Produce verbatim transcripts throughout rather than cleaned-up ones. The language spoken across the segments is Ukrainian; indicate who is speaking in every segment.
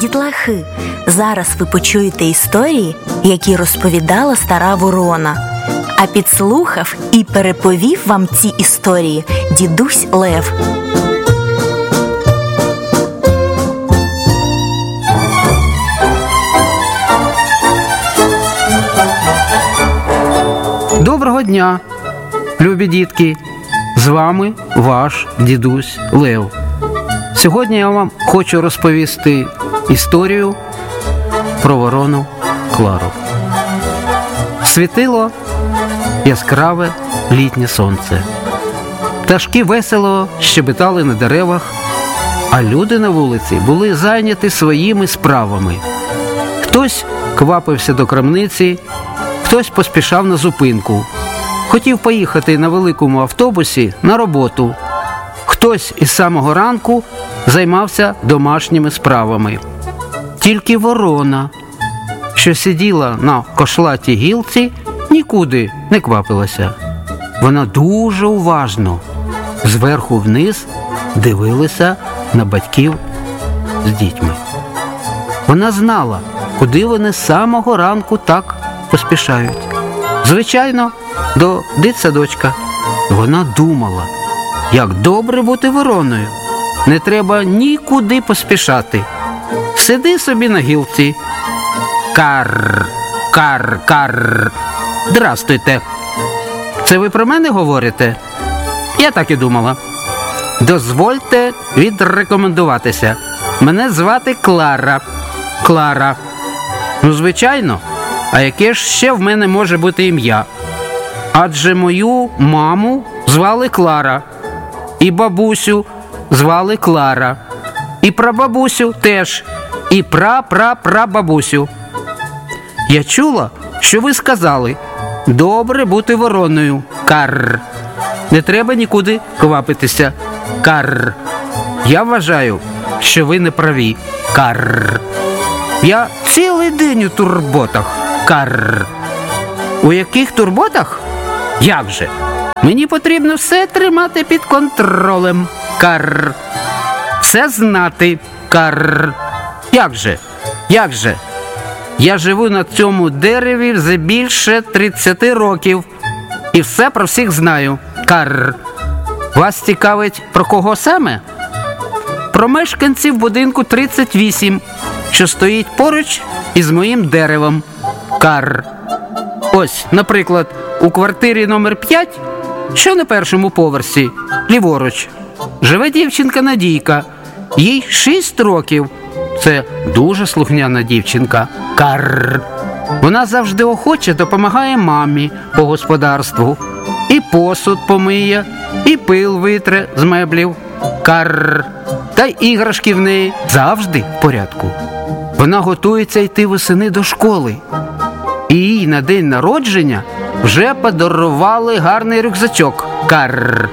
Speaker 1: дітлахи! Зараз ви почуєте історії, які розповідала стара ворона. А підслухав і переповів вам ці історії дідусь Лев.
Speaker 2: Доброго дня, любі дітки! З вами ваш дідусь Лев. Сьогодні я вам хочу розповісти історію про ворону Клару. Світило яскраве літнє сонце. Пташки весело щебетали на деревах, а люди на вулиці були зайняті своїми справами. Хтось квапився до крамниці, хтось поспішав на зупинку. Хотів поїхати на великому автобусі на роботу. Хтось із самого ранку займався домашніми справами. Тільки ворона, що сиділа на кошлатій гілці, нікуди не квапилася. Вона дуже уважно зверху вниз дивилася на батьків з дітьми. Вона знала, куди вони з самого ранку так поспішають. Звичайно, до дитсадочка. Вона думала, як добре бути вороною. Не треба нікуди поспішати. Сиди собі на гілці. Кар, кар, кар. Здрастуйте. Це ви про мене говорите? Я так і думала. Дозвольте відрекомендуватися. Мене звати Клара. Клара. Ну, звичайно. А яке ж ще в мене може бути ім'я? Адже мою маму звали Клара. І бабусю звали Клара. І прабабусю теж. І пра-пра-прабабусю. Я чула, що ви сказали: добре бути вороною. Карр. Не треба нікуди квапитися. Карр. Я вважаю, що ви не праві. Карр. Я цілий день у турботах. Карр. У яких турботах? Як же? Мені потрібно все тримати під контролем. Карр. Все знати. Карр. Як же? Як же? Я живу на цьому дереві вже більше тридцяти років. І все про всіх знаю. Карр. Вас цікавить, про кого саме? Про мешканців будинку тридцять вісім, що стоїть поруч із моїм деревом. Карр. Ось, наприклад, у квартирі номер п'ять, що на першому поверсі, ліворуч, живе дівчинка Надійка. Їй шість років. Це дуже слухняна дівчинка. Карр. Вона завжди охоче допомагає мамі по господарству. І посуд помиє, і пил витре з меблів. Карр. Та й іграшки в неї завжди в порядку. Вона готується йти восени до школи. І їй на день народження вже подарували гарний рюкзачок. Карр.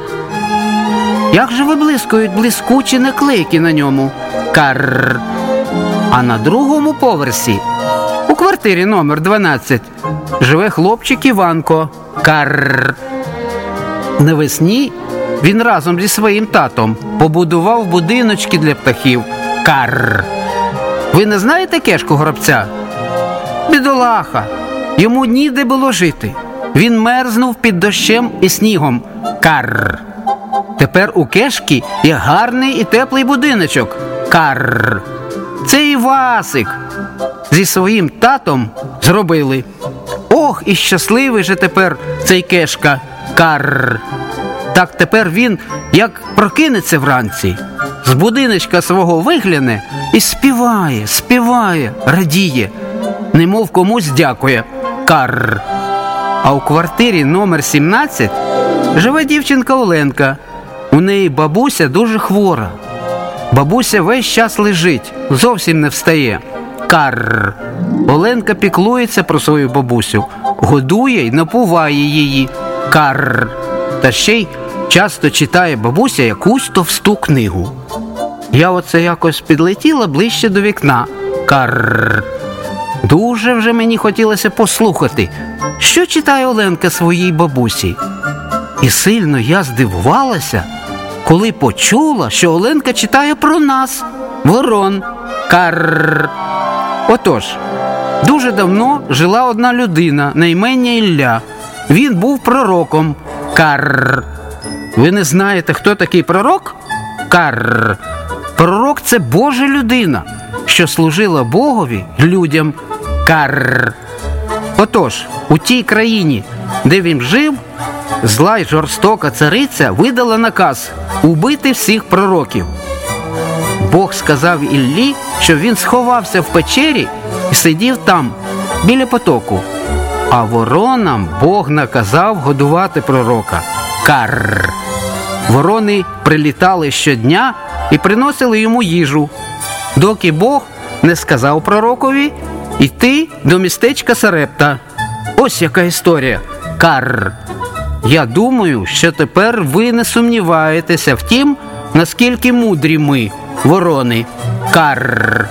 Speaker 2: Як же виблискують блискучі наклейки на ньому. Карр. А на другому поверсі, у квартирі номер дванадцять, живе хлопчик Іванко. Карр. Навесні він разом зі своїм татом побудував будиночки для птахів. Карр. Ви не знаєте Кешку Горобця? Бідолаха. Йому ніде було жити. Він мерзнув під дощем і снігом. Карр. Тепер у Кешки є гарний і теплий будиночок. Карр. Це і Васик зі своїм татом зробили. Ох, і щасливий же тепер цей Кешка. Карр. Так тепер він, як прокинеться вранці, з будиночка свого вигляне і співає, співає, радіє, немов комусь дякує. Карр. А у квартирі номер сімнадцять живе дівчинка Оленка. У неї бабуся дуже хвора. Бабуся весь час лежить, зовсім не встає. Карр. Оленка піклується про свою бабусю, годує й напуває її. Карр. Та ще й часто читає бабуся якусь товсту книгу. Я оце якось підлетіла ближче до вікна. Карр. Дуже вже мені хотілося послухати, що читає Оленка своїй бабусі. І сильно я здивувалася, коли почула, що Оленка читає про нас, ворон. Карр. Отож, дуже давно жила одна людина на ім'я Ілля. Він був пророком. Карр. Ви не знаєте, хто такий пророк? Карр. Пророк – це Божа людина, що служила Богові й людям. Карр. Отож, у тій країні, де він жив, зла й жорстока цариця видала наказ убити всіх пророків. Бог сказав Іллі, щоб він сховався в печері і сидів там, біля потоку. А воронам Бог наказав годувати пророка. Карр. Ворони прилітали щодня і приносили йому їжу, доки Бог не сказав пророкові йти до містечка Сарепта. Ось яка історія. Карр. Я думаю, що тепер ви не сумніваєтеся в тім, наскільки мудрі ми, ворони. Карр.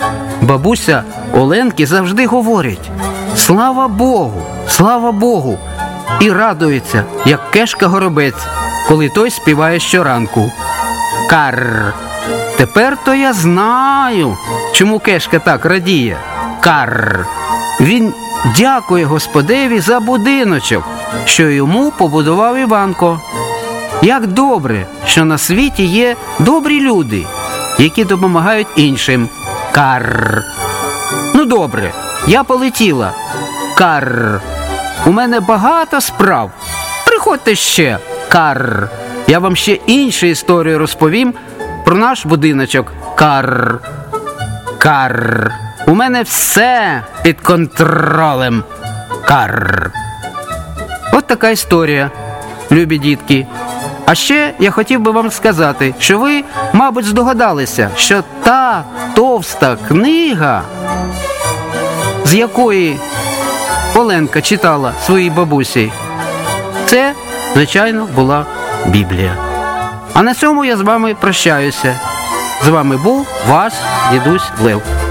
Speaker 2: Бабуся Оленки завжди говорить: слава Богу, слава Богу, і радується, як Кешка-горобець, коли той співає щоранку. Карр. Тепер то я знаю, чому Кешка так радіє. Карр. Він дякує Господеві за будиночок, що йому побудував Іванко. Як добре, що на світі є добрі люди, які допомагають іншим. Карр. Ну добре, я полетіла. Карр. У мене багато справ. Приходьте ще. Карр. Я вам ще іншу історію розповім про наш будиночок. Карр. Карр. У мене все під контролем. Карр. От така історія, любі дітки. А ще я хотів би вам сказати, що ви, мабуть, здогадалися, що та товста книга, з якої Оленка читала своїй бабусі, це, звичайно, була Біблія. А на цьому я з вами прощаюся. З вами був ваш дідусь Лев.